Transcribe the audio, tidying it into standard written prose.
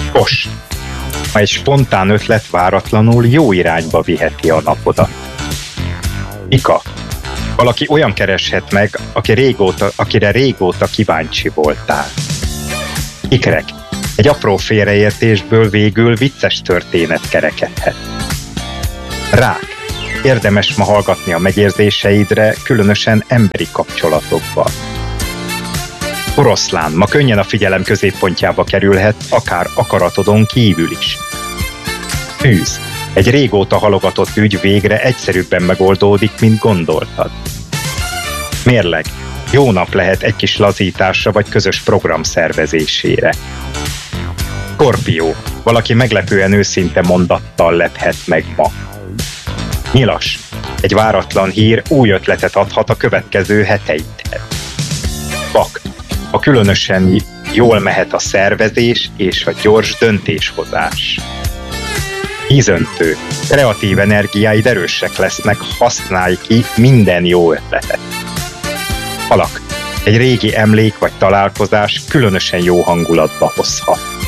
Kos. Ha egy spontán ötlet váratlanul jó irányba viheti a napodat. Ika. Valaki olyan kereshet meg, akire régóta kíváncsi voltál. Ikrek. Egy apró félreértésből végül vicces történet kerekedhet. Rák. Érdemes ma hallgatni a megérzéseidre, különösen emberi kapcsolatokban. Oroszlán. Ma könnyen a figyelem középpontjába kerülhet, akár akaratodon kívül is. Tűz. Egy régóta halogatott ügy végre egyszerűbben megoldódik, mint gondoltad. Mérleg. Jó nap lehet egy kis lazításra vagy közös program szervezésére. Skorpió. Valaki meglepően őszinte mondattal lephet meg ma. Nyilas. Egy váratlan hír új ötletet adhat a következő heteidhez. Vak. Ha különösen jól mehet a szervezés és a gyors döntéshozás. Ízöntő. Kreatív energiáid erősek lesznek, használj ki minden jó ötletet. Halak. Egy régi emlék vagy találkozás különösen jó hangulatba hozhat.